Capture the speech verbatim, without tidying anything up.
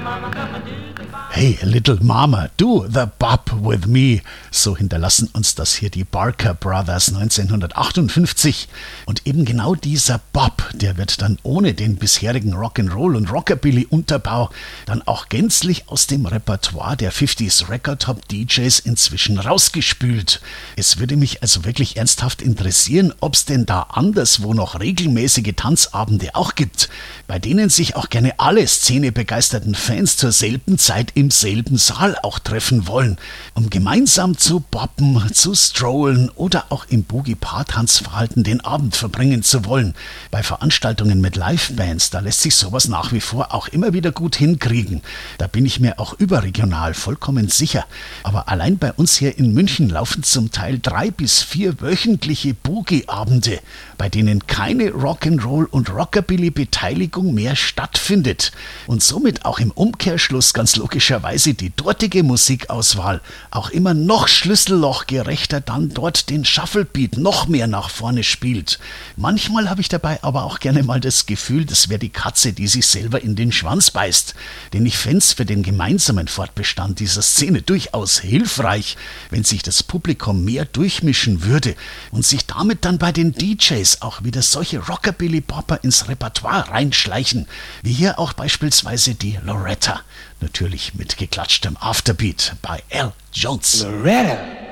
Hey, Little Mama, do the bop with me. So hinterlassen uns das hier die Barker Brothers neunzehnhundertachtundfünfzig. Und eben genau dieser Bop, der wird dann ohne den bisherigen Rock'n'Roll- und Rockabilly-Unterbau dann auch gänzlich aus dem Repertoire der fünfziger Record-Top-D Js inzwischen rausgespült. Es würde mich also wirklich ernsthaft interessieren, ob es denn da anderswo noch regelmäßige Tanzabende auch gibt, bei denen sich auch gerne alle szenebegeisterten Fans zur selben Zeit im selben Saal auch treffen wollen, um gemeinsam zu boppen, zu strollen oder auch im Boogie-Paar-Tanzverhalten den Abend verbringen zu wollen. Bei Veranstaltungen mit Live-Bands, da lässt sich sowas nach wie vor auch immer wieder gut hinkriegen. Da bin ich mir auch überregional vollkommen sicher. Aber allein bei uns hier in München laufen zum Teil drei bis vier wöchentliche Boogie-Abende, bei denen keine Rock'n'Roll- und Rockabilly-Beteiligung mehr stattfindet. Und somit auch im Umkehrschluss ganz logischerweise die dortige Musikauswahl auch immer noch schlüssellochgerechter dann dort den Shufflebeat noch mehr nach vorne spielt. Manchmal habe ich dabei aber auch gerne mal das Gefühl, das wäre die Katze, die sich selber in den Schwanz beißt. Denn ich fände es für den gemeinsamen Fortbestand dieser Szene durchaus hilfreich, wenn sich das Publikum mehr durchmischen würde und sich damit dann bei den D Js auch wieder solche Rockabilly-Popper ins Repertoire reinschleichen, wie hier auch beispielsweise die Loretta. Natürlich mit geklatschtem Afterbeat bei Al Jones. Loretta.